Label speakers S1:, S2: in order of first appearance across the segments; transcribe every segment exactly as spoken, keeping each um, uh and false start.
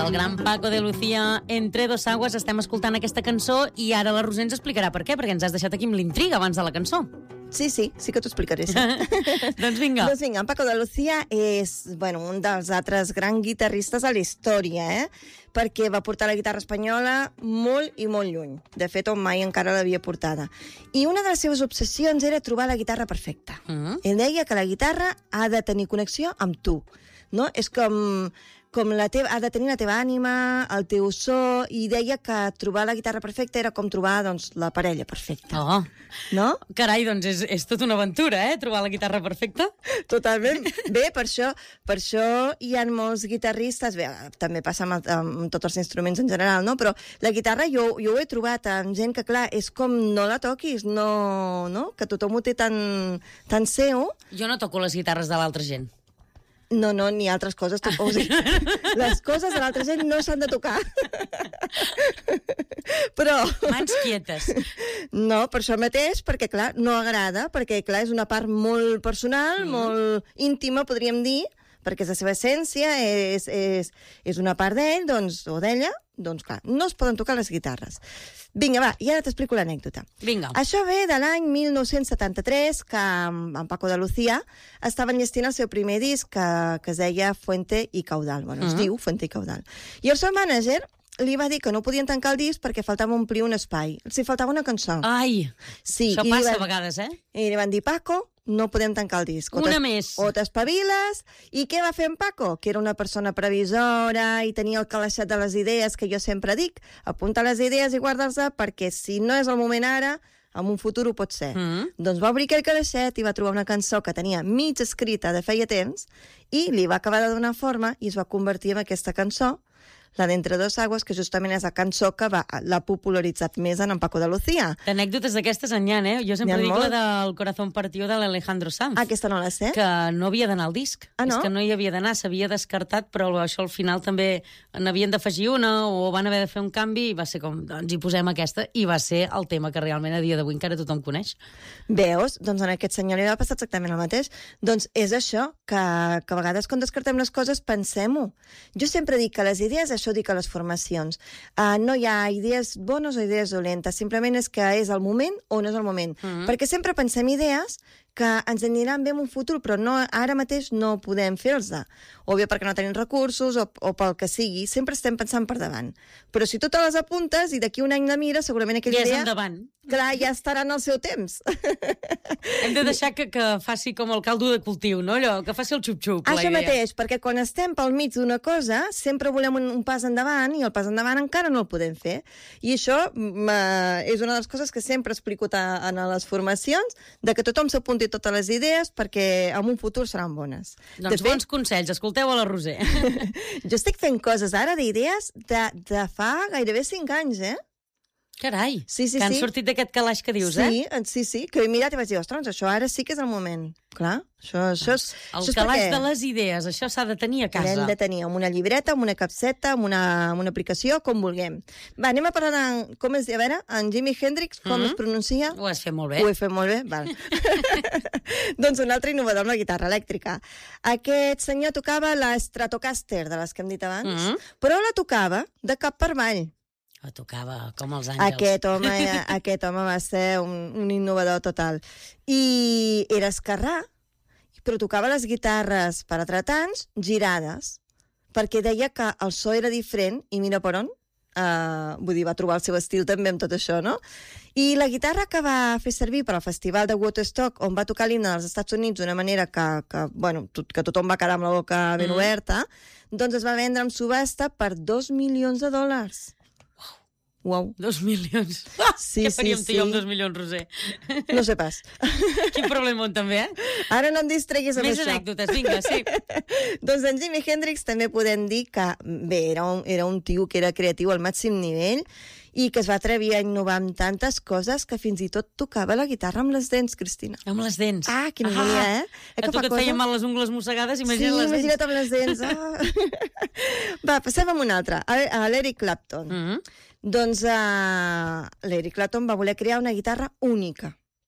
S1: del gran Paco de Lucía, Entre dos aguas. Estem escoltant aquesta cançó i ara la Roser ens explicarà per què, perquè ens has deixat aquí amb l'intriga abans de la cançó.
S2: Sí, sí, sí que t'ho explicaré. Sí.
S1: Doncs vinga.
S2: Doncs vinga, en Paco de Lucía és bueno, un dels altres grans guitarristes de la història, eh? perquè va portar la guitarra espanyola molt i molt lluny. De fet, on mai encara l'havia portada. I una de les seves obsessions era trobar la guitarra perfecta. Mm. Ell deia que la guitarra ha de tenir connexió amb tu. No? És com... com la teva, ha de tenir la teva ànima, el teu so, i deia que trobar la guitarra perfecta era com trobar doncs, la parella perfecta.
S1: Oh.
S2: No?
S1: Carai, doncs és, és tota una aventura, eh?, trobar la guitarra perfecta.
S2: Totalment. Bé, per això, per això hi ha molts guitarristes, bé, també passa amb, amb tots els instruments en general, no? Però la guitarra jo, jo ho he trobat amb gent que, clar, és com no la toquis, no, no? Que tothom ho té tan, tan seu.
S1: Jo no toco les guitarres de l'altra gent.
S2: No, no, ni altres coses. O sigui, les coses de l'altra gent no s'han de tocar. Però...
S1: Mans quietes.
S2: No, per això mateix, perquè, clar, no agrada, perquè, clar, és una part molt personal, mm. molt íntima, podríem dir, perquè és la seva essència, és, és, és una part d'ell, doncs, o d'ella, doncs, clar, no es poden tocar les guitarres. Vinga, va, i ara t'explico l'anècdota.
S1: Vinga.
S2: Això ve de l'any mil nou-cents setanta-tres, que en Paco de Lucía estava enllestint el seu primer disc, que, que es deia Fuente y Caudal. Bueno, es uh -huh. diu Fuente y Caudal. I el seu mànager li va dir que no podien tancar el disc perquè faltava omplir un espai. Els hi faltava una cançó.
S1: Ai,
S2: sí,
S1: això passa van, a vegades, eh?
S2: I li van dir, Paco, no podem tancar el disc. O
S1: una més.
S2: O t'espaviles. I què va fer en Paco? Que era una persona previsora i tenia el calaixet de les idees, que jo sempre dic, apunta les idees i guarda-les perquè si no és el moment ara, en un futur ho pot ser. Mm. Doncs va obrir aquell calaixet i va trobar una cançó que tenia mig escrita de feia temps i li va acabar de donar forma i es va convertir en aquesta cançó, la d'Entre dos aguas, que justament és la cançó que va, l'ha popularitzat més en en Paco de Lucía.
S1: D'anècdotes d'aquestes en hi ha, eh? Jo sempre dic molt. La del Corazón partió de l'Alejandro Sanz.
S2: Aquesta no la sé.
S1: Que no havia d'anar al disc.
S2: Ah, no?
S1: És que no hi havia d'anar, s'havia descartat, però això al final també n'havien d'afegir una o van haver de fer un canvi i va ser com, doncs hi posem aquesta, i va ser el tema que realment a dia d'avui encara tothom coneix.
S2: Veus? Doncs en aquest senyor li va passar exactament el mateix. Doncs és això, que, que a vegades quan descartem les coses pensem-ho. Jo sempre dic que les idees, això dic a les formacions, uh, no hi ha idees bones o idees dolentes, simplement és que és el moment o no és el moment. Mm-hmm. Perquè sempre pensem idees que ens aniran bé en un futur, però no, ara mateix no podem fer-los. O bé perquè no tenim recursos o, o pel que sigui. Sempre estem pensant per davant. Però si tu te les apuntes i d'aquí un any la mires, segurament aquella
S1: ja
S2: idea...
S1: Ja és endavant.
S2: Clar, ja estarà en el seu temps.
S1: Hem de deixar que, que faci com el caldo de cultiu, no? Allò, que faci el xup-xup, la
S2: Això
S1: idea.
S2: mateix, perquè quan estem pel mig d'una cosa, sempre volem un, un pas endavant i el pas endavant encara no el podem fer. I això uh, és una de les coses que sempre explico a, a les formacions, de que tothom s'apunti totes les idees perquè en un futur seran bones.
S1: Doncs
S2: de
S1: bons
S2: fet,
S1: consells, escolteu a la Roser.
S2: jo estic fent coses ara d'idees de, de fa gairebé cinc anys, eh?
S1: Carai,
S2: sí, sí,
S1: que han
S2: sí.
S1: sortit d'aquest calaix que dius,
S2: sí,
S1: eh?
S2: Sí, sí, que he mirat i vaig dir, ostres, això ara sí que és el moment. Clar, això, això és...
S1: El
S2: això
S1: calaix
S2: és
S1: de les idees, això s'ha de tenir a casa.
S2: L'hem de tenir amb una llibreta, amb una capseta, amb una, amb una aplicació, com vulguem. Va, anem a parlar de... Com es diu? A veure, en Jimi Hendrix, com mm-hmm. es pronuncia?
S1: Ho has fet molt bé.
S2: Ho he fet molt bé? Val. Doncs un altre innovador amb la guitarra elèctrica. Aquest senyor tocava la Stratocaster, de les que hem dit abans, mm-hmm. però la tocava de cap per avall.
S1: La tocava com els àngels.
S2: Aquest home, aquest home va ser un, un innovador total. I era esquerrà, però tocava les guitarres per a tratants girades, perquè deia que el so era diferent, i mira per on, uh, vull dir, va trobar el seu estil també amb tot això, no? I la guitarra que va fer servir per al festival de Woodstock, on va tocar l'himne dels Estats Units d'una manera que, que, bueno, tot, que tothom va quedar amb la boca ben mm. oberta, doncs es va vendre en subhasta per dos milions de dòlars. Uau.
S1: Dos milions. Ah,
S2: sí,
S1: què faríem
S2: sí,
S1: tu
S2: sí.
S1: amb dos milions, Roser?
S2: No sé pas.
S1: Quin problema també, eh?
S2: Ara no em distreguis amb
S1: Més
S2: això.
S1: Més anècdotes, vinga, sí.
S2: Doncs en Jimi Hendrix també podem dir que, bé, era un, era un tio que era creatiu al màxim nivell i que es va atrevir a innovar amb tantes coses que fins i tot tocava la guitarra amb les dents, Cristina.
S1: Amb les dents.
S2: Ah, quina ah, bonia, eh? eh
S1: a tu que et feien mal les ungles mossegades, imagina't
S2: sí,
S1: les dents.
S2: Sí, imagina't amb les dents. Ah. Va, passem amb un altre, a, a l'Eric Clapton. Mm-hmm. Doncs uh, l'Eric Clapton va voler crear una guitarra única.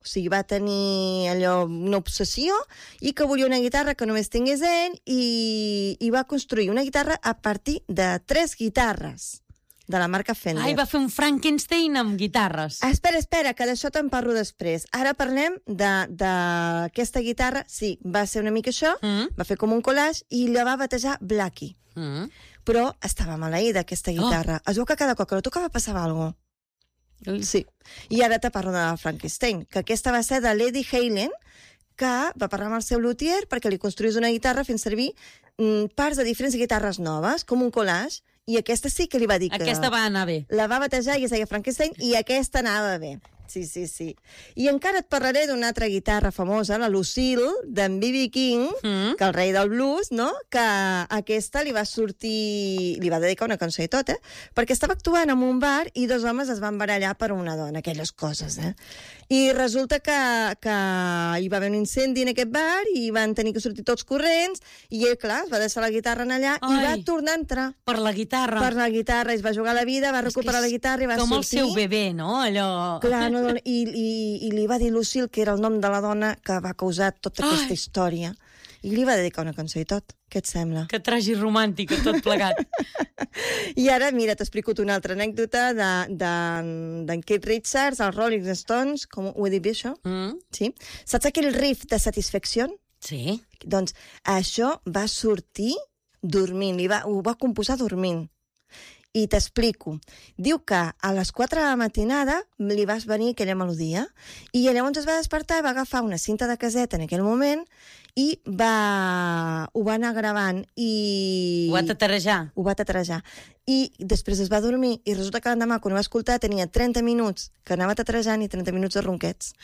S2: O sigui, va tenir allò, una obsessió i que volia una guitarra que només tingués ell i, i va construir una guitarra a partir de tres guitarres de la marca Fender.
S1: Ai, va fer un Frankenstein amb guitarres.
S2: Espera, espera, que d'això te'n parlo després. Ara parlem d'aquesta guitarra. Sí, va ser una mica això, mm. va fer com un collage i la va batejar Blackie. Mm. Però estava maleïda, aquesta guitarra. Oh. Es veu que cada cop que la tocava passava alguna cosa. Sí. I ara te parlo de Frankenstein, que aquesta va ser de l'Eddie Halen, que va parlar amb el seu luthier perquè li construís una guitarra fent servir mm, parts de diferents guitarres noves, com un collage, i aquesta sí que li va dir que...
S1: Aquesta va anar bé.
S2: La va batejar i es deia Frankenstein, i aquesta anava bé. Sí, sí, sí. I encara et parlaré d'una altra guitarra famosa, la Lucille, d'en B B King, mm. que el rei del blues, no? Que aquesta li va sortir... Li va dedicar una cançó i tot, eh? Perquè estava actuant en un bar i dos homes es van barallar per una dona, aquelles coses, eh? I resulta que, que hi va haver un incendi en aquest bar i van tenir que sortir tots corrents i ell, clar, es va deixar la guitarra allà Ai, i va tornar a entrar.
S1: Per la guitarra.
S2: Per la guitarra, i es va jugar la vida, va recuperar la guitarra i va
S1: com
S2: sortir.
S1: Com el seu bebè, no? Allò...
S2: Clar, no, no, i, i, i li va dir Lucille, que era el nom de la dona que va causar tota aquesta Ai. història. I li va dedicar una cançó i tot. Què et sembla?
S1: Que tragi romàntica, tot plegat.
S2: I ara, mira, t'explico una altra anècdota d'en de, de, Keith Richards, els Rolling Stones, com ho he dit bé, això? Mm. Sí? Saps aquell riff de Satisfaction?
S1: Sí.
S2: Doncs això va sortir dormint, li va, ho va composar dormint. I t'explico. Diu que a les quatre de la matinada li va venir aquella melodia i llavors es va despertar i va agafar una cinta de caseta en aquell moment i va... ho va anar gravant i...
S1: Ho va tatarejar.
S2: Ho va tatarejar. I després es va dormir i resulta que l'endemà, quan ho va escoltar, tenia trenta minuts que anava tatarejant i trenta minuts de ronquets.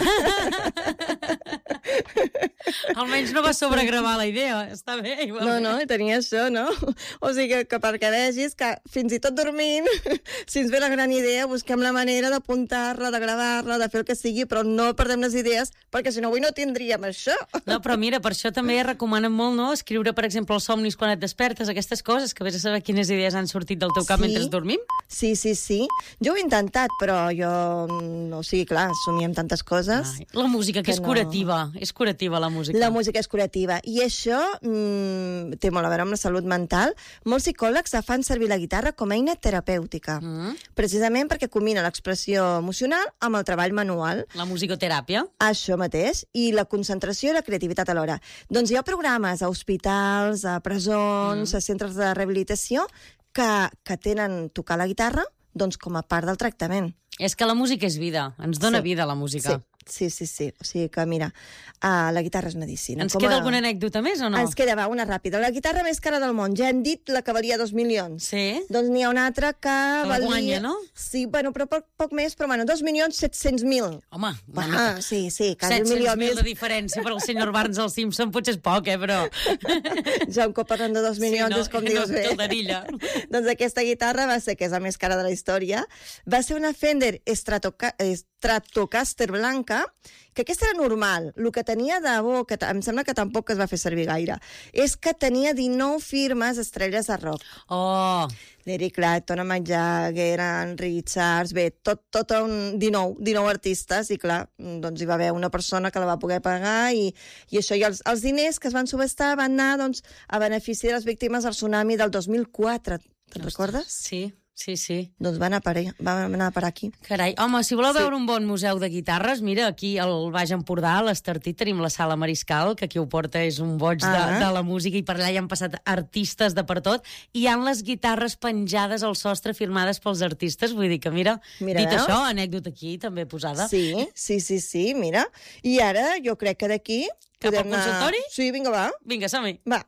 S1: Almenys no va sobregravar la idea. Està bé. Igual.
S2: No, no, tenia això, no? O sigui, que, que perquè vegis que fins i tot dormint, si ens ve la gran idea, busquem la manera d'apuntar-la, de gravar-la, de fer el que sigui, però no perdem les idees, perquè si no avui no tindríem això.
S1: No, però mira, per això també recomanen molt, no?, escriure, per exemple, els somnis quan et despertes, aquestes coses, que vés a saber quines idees han sortit del teu cap sí? mentre dormim.
S2: Sí, sí, sí. Jo ho he intentat, però jo... No, o sigui, clar, somiem tantes coses...
S1: Ai, la música, que, que és no... curativa. És curativa, la música.
S2: La música és curativa. I això mmm, té molt a veure amb la salut mental. Molts psicòlegs fan servir la guitarra com a eina terapèutica, mm. precisament perquè combina l'expressió emocional amb el treball manual.
S1: La musicoteràpia.
S2: Això mateix. I la concentració i la creativitat alhora. Doncs hi ha programes a hospitals, a presons, mm. a centres de rehabilitació que, que tenen tocar la guitarra doncs, com a part del tractament.
S1: És que la música és vida, ens dona
S2: sí.
S1: vida la música.
S2: Sí. Sí, sí, sí. O sigui que, mira, uh, la guitarra és medicina.
S1: Ens com queda a... alguna anècdota més o no?
S2: Ens queda, va, una ràpida. La guitarra més cara del món. Ja hem dit la que valia dos milions.
S1: Sí?
S2: Doncs n'hi ha una altra que
S1: el
S2: valia...
S1: guanya, no?
S2: Sí, bueno, però poc, poc més, però bueno, dos milions set-cents mil.
S1: Home,
S2: ah, sí, sí, quasi un milió més.
S1: set-cents mil de diferència per al senyor Barnes al Simpson potser és poc, eh, però...
S2: Ja un cop parlant de dos milions sí, no, és com dius bé. Doncs aquesta guitarra va ser, que és la més cara de la història, va ser una Fender Stratoca... Stratocaster blanca, que aquesta era normal. El que tenia de bo, que em sembla que tampoc es va fer servir gaire, és que tenia dinou firmes estrelles de rock.
S1: Oh!
S2: Eric Clapton, Mick Jagger, en Richards, bé, tot, tot un dinou, dinou artistes, i clar, doncs hi va haver una persona que la va poder pagar, i, i això, i els, els diners que es van subestar van anar, doncs, a benefici de les víctimes del tsunami del dos mil quatre. Te'n recordes?
S1: Sí. Sí, sí.
S2: Doncs va anar per, va anar per aquí.
S1: Carai, home, si voleu
S2: sí.
S1: veure un bon museu de guitarres, mira, aquí al Baix Empordà, a l'Estartit, tenim la Sala Mariscal, que qui ho porta és un boig ah. de, de la música, i per allà hi han passat artistes de per tot, i hi han les guitarres penjades al sostre firmades pels artistes, vull dir que, mira, mira dit veus? Això, anècdota aquí també posada.
S2: Sí, sí, sí, sí, mira. I ara jo crec que d'aquí...
S1: Cap al consultori?
S2: Anar... Sí, vinga, va.
S1: Vinga, som-hi.
S2: Va.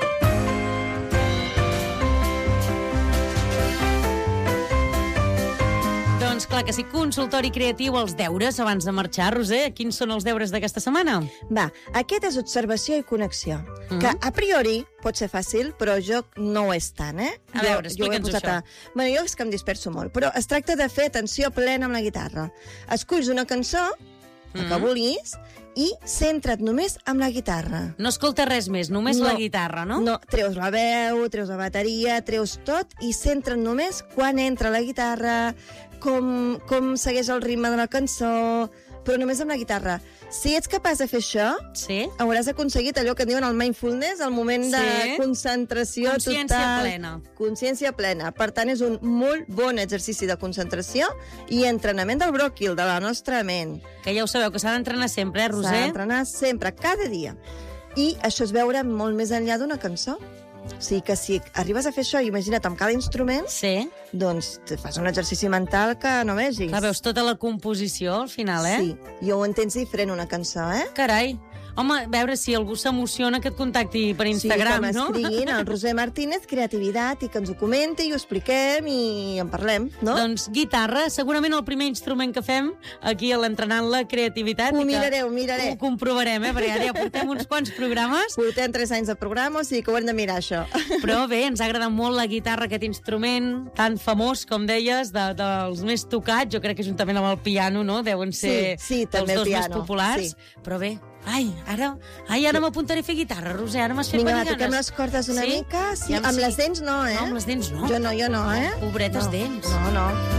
S1: Doncs clar que sí, consultori creatiu, els deures abans de marxar. Roser, quins són els deures d'aquesta setmana?
S2: Va, aquest és observació i connexió, mm-hmm. que a priori pot ser fàcil, però jo no ho és tant, eh?
S1: A jo, veure, explica'ns això.
S2: A... Bueno, jo és que em disperso molt, però es tracta de fer atenció plena amb la guitarra. Esculls una cançó, mm-hmm. que vulguis, i centra't només amb la guitarra.
S1: No escolta res més, només no, la guitarra, no?
S2: No, treus la veu, treus la bateria, treus tot i centra't només quan entra la guitarra, com, com segueix el ritme de la cançó, però només amb la guitarra. Si ets capaç de fer això,
S1: Sí?
S2: hauràs aconseguit allò que en diuen el mindfulness, el moment de
S1: Sí.
S2: concentració
S1: Consciència
S2: total.
S1: plena.
S2: Consciència plena. Per tant, és un molt bon exercici de concentració i entrenament del bròquil, de la nostra ment.
S1: Que ja ho sabeu, que s'ha d'entrenar sempre, eh,
S2: S'ha
S1: Roser?
S2: d'entrenar sempre, cada dia. I això es veure molt més enllà d'una cançó. O sigui que si arribes a fer això, imagina't amb cada instrument,
S1: Sí.
S2: doncs te fas un exercici mental que no vegis.
S1: Clar, veus tota la composició al final, eh?
S2: Sí, i ho entens diferent una cançó, eh?
S1: Carai. Home, a veure, si algú s'emociona que et contacti per Instagram,
S2: sí, que
S1: no?
S2: m'escriguin al Roser Martínez, creativitat, i que ens ho comenti, i ho expliquem i en parlem, no?
S1: Doncs guitarra, segurament el primer instrument que fem aquí a l'Entrenant la Creativitat.
S2: Ho
S1: i que
S2: miraré, ho miraré.
S1: Ho comprovarem, eh? Perquè ara ja portem uns quants programes.
S2: Portem tres anys de programa, o sigui que ho hem de mirar, això.
S1: Però bé, ens ha agradat molt la guitarra, aquest instrument tan famós, com deies, de, dels més tocats. Jo crec que juntament amb el piano, no? Deuen ser
S2: Sí, sí,
S1: els
S2: també el
S1: dos més
S2: piano,
S1: populars.
S2: sí.
S1: Però bé, ai, ara, ai, ara m'apuntaré a fer guitarra, Roser, ara m'has fet
S2: Vinga, va,
S1: venir
S2: toquem
S1: ganes.
S2: les cordes una
S1: Sí?
S2: mica. Sí,
S1: Ja,
S2: amb
S1: sí.
S2: les dents no, eh?
S1: No, amb les dents no.
S2: Jo no, jo no, eh?
S1: Pobretes
S2: no.
S1: dents.
S2: No, no.